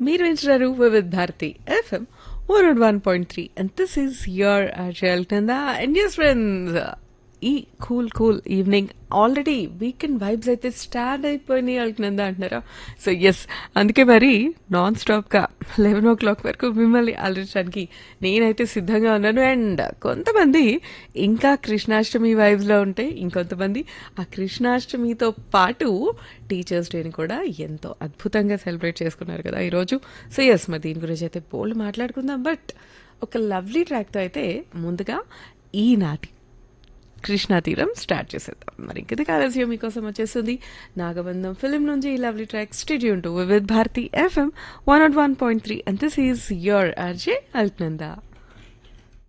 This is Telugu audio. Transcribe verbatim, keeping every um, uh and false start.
మీరు వింటున్నారు Vividh Bharati FM one not one point three and this is your అజయల్ Nanda and yes friends. ఈ cool cool evening already weekend vibes అయితే స్టార్ట్ అయిపోయినాయి అల్కనందా అంటున్నారా? సో ఎస్, అందుకే మరి నాన్ స్టాప్గా లెవెన్ ఓ క్లాక్ వరకు మిమ్మల్ని అలరించడానికి నేనైతే సిద్ధంగా ఉన్నాను. అండ్ కొంతమంది ఇంకా కృష్ణాష్టమి వైబ్స్లో ఉంటే, ఇంకొంతమంది ఆ కృష్ణాష్టమితో పాటు టీచర్స్ డేని కూడా ఎంతో అద్భుతంగా సెలబ్రేట్ చేసుకున్నారు కదా ఈరోజు. సో ఎస్, మరి దీని గురించి అయితే బోల్డ్ మాట్లాడుకుందాం. బట్ ఒక లవ్లీ ట్రాక్తో అయితే ముందుగా ఈనాటి కృష్ణా తీరం స్టార్ట్ చేసేద్దాం. మరి ఇంకది కాలేజీ మీకోసం వచ్చేస్తుంది నాగబంధం ఫిలిం నుంచి ఈ lovely track. Stadium to Vividh Bharati FM one not one point three and this is your RJ అల్కనందా.